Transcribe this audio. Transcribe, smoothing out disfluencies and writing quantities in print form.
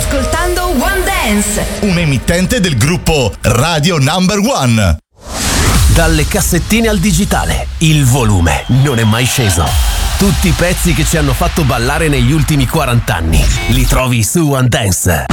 ascoltando One Dance, un emittente del gruppo Radio Number One. Dalle cassettine al digitale, il volume non è mai sceso. Tutti i pezzi che ci hanno fatto ballare negli ultimi 40 anni li trovi su One Dance.